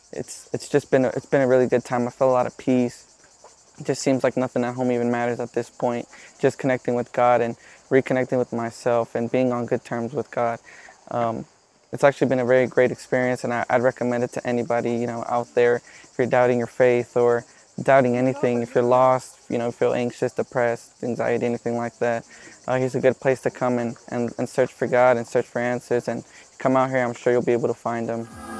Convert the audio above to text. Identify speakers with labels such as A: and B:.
A: it's just been it's been a really good time. I feel a lot of peace. It just seems like nothing at home even matters at this point. Just connecting with God and reconnecting with myself and being on good terms with God. Um, it's actually been a very great experience, and I'd recommend it to anybody, out there. If you're doubting your faith or doubting anything, if you're lost, feel anxious, depressed, anxiety, anything like that, here's a good place to come and search for God and search for answers. And come out here, I'm sure you'll be able to find them.